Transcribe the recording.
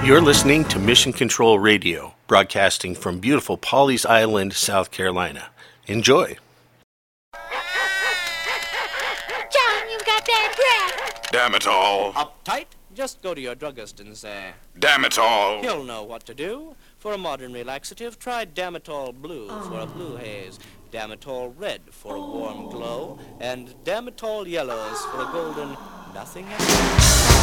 You're listening to Mission Control Radio, broadcasting from beautiful Pawleys Island, South Carolina. Enjoy. John, you've got bad breath. Damn it all. Uptight? Just go to your druggist and say, Damn it all. he'll know what to do. For a modern relaxative, try Damitol Blue for a blue haze, Damitol Red for a warm glow, and Damitol Yellows for a golden nothing else.